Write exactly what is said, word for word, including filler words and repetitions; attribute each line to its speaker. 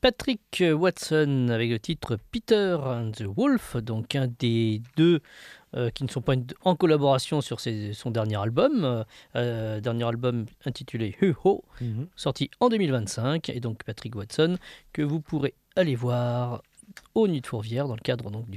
Speaker 1: Patrick Watson avec le titre Peter and the Wolf, donc un des deux euh, qui ne sont pas en collaboration sur ses, son dernier album, euh, dernier album intitulé Hu Ho, mm-hmm. sorti en deux mille vingt-cinq, et donc Patrick Watson que vous pourrez aller voir au Nuit de Fourvière dans le cadre donc du